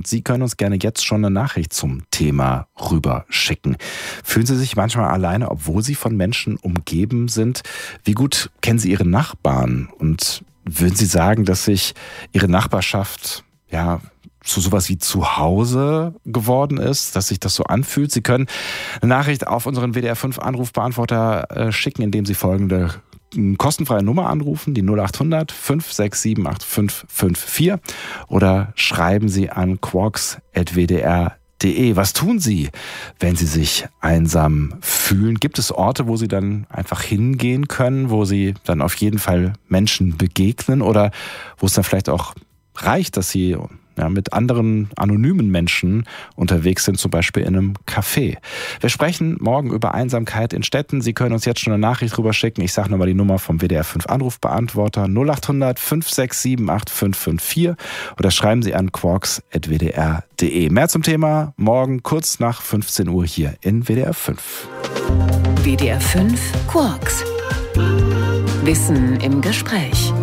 Sie können uns gerne jetzt schon eine Nachricht zum Thema rüberschicken. Fühlen Sie sich manchmal alleine, obwohl Sie von Menschen umgeben sind? Wie gut kennen Sie Ihre Nachbarn? Und würden Sie sagen, dass sich Ihre Nachbarschaft zu sowas wie zu Hause geworden ist, dass sich das so anfühlt? Sie können eine Nachricht auf unseren WDR 5 Anrufbeantworter schicken, indem Sie folgende kostenfreie Nummer anrufen, die 0800 567 8554, oder schreiben Sie an quarks@wdr.de. Was tun Sie, wenn Sie sich einsam fühlen? Gibt es Orte, wo Sie dann einfach hingehen können, wo Sie dann auf jeden Fall Menschen begegnen, oder wo es dann vielleicht auch reicht, dass Sie mit anderen anonymen Menschen unterwegs sind, zum Beispiel in einem Café? Wir sprechen morgen über Einsamkeit in Städten. Sie können uns jetzt schon eine Nachricht rüberschicken. Ich sage nochmal die Nummer vom WDR 5 Anrufbeantworter 0800 567 8554, oder schreiben Sie an quarks@wdr.de. Mehr zum Thema morgen kurz nach 15 Uhr hier in WDR 5. WDR 5 Quarks. Wissen im Gespräch.